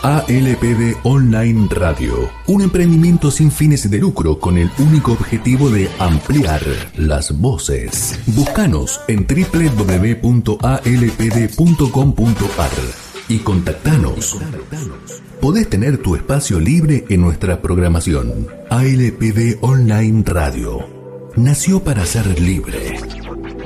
ALPD Online Radio, un emprendimiento sin fines de lucro con el único objetivo de ampliar las voces. Búscanos en www.alpd.com.ar y contactanos. Podés tener tu espacio libre en nuestra programación. ALPD Online Radio nació para ser libre.